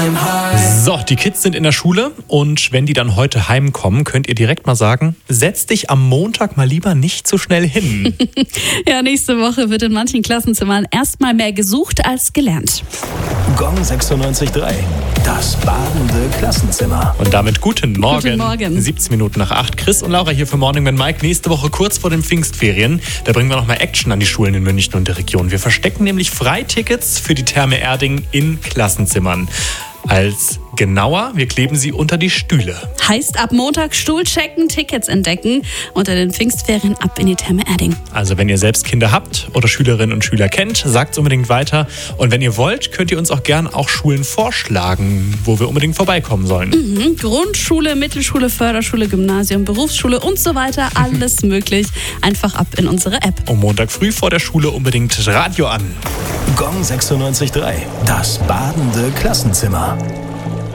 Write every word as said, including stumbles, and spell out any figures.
So, die Kids sind in der Schule und wenn die dann heute heimkommen, könnt ihr direkt mal sagen, setz dich am Montag mal lieber nicht so schnell hin. Ja, nächste Woche wird in manchen Klassenzimmern erstmal mehr gesucht als gelernt. Gong sechsundneunzig Komma drei, das badende Klassenzimmer. Und damit guten Morgen. Guten Morgen. siebzehn Minuten nach acht. Chris und Laura hier für Morning Man Mike. Nächste Woche kurz vor den Pfingstferien. Da bringen wir nochmal Action an die Schulen in München und der Region. Wir verstecken nämlich Freitickets für die Therme Erding in Klassenzimmern. Als genauer, wir kleben sie unter die Stühle. Heißt ab Montag Stuhl checken, Tickets entdecken. Unter den Pfingstferien ab in die Therme Erding. Also wenn ihr selbst Kinder habt oder Schülerinnen und Schüler kennt, sagt es unbedingt weiter. Und wenn ihr wollt, könnt ihr uns auch gern auch Schulen vorschlagen, wo wir unbedingt vorbeikommen sollen. Mhm. Grundschule, Mittelschule, Förderschule, Gymnasium, Berufsschule und so weiter. Alles möglich. Einfach ab in unsere App. Um Montag früh vor der Schule unbedingt Radio an. Gong sechsundneunzig Komma drei, das badende Klassenzimmer.